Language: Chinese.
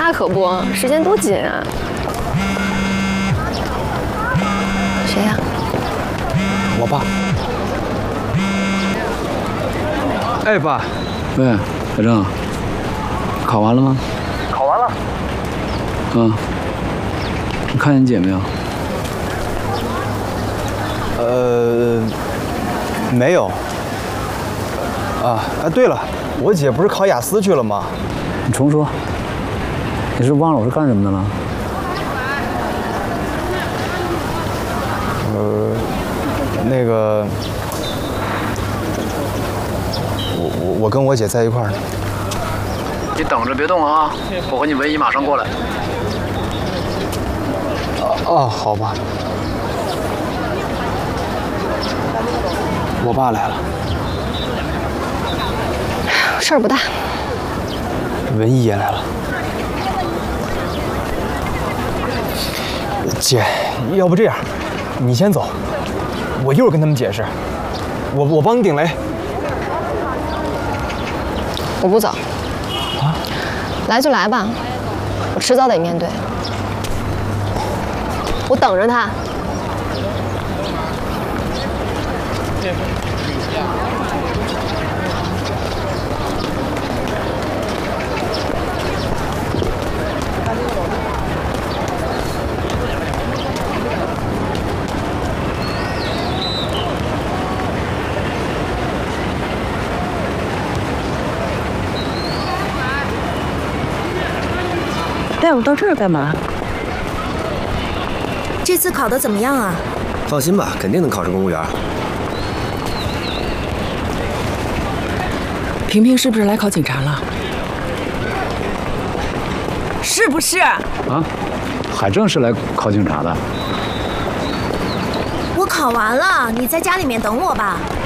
那可不，时间多紧啊！谁呀？ 我爸。哎，爸。 喂，小郑，考完了吗？ 考完了。 嗯。你看见你姐没有？ 没有。对了，我姐不是考雅思去了吗？ 你重说。你是忘了我是干什么的了？ 那个，我跟我姐在一块儿呢。 你等着别动啊！我和你文姨马上过来。 好吧。我爸来了。 事儿不大。 文姨也来了。姐，要不这样，你先走，我一会儿跟他们解释。我帮你顶雷。 我不走。啊？来就来吧，我迟早得面对。我等着他。 带我到这儿干嘛？ 这次考得怎么样啊？ 放心吧，肯定能考上公务员。 萍萍是不是来考警察了？是不是？ 啊，海正是来考警察的。 我考完了，你在家里面等我吧。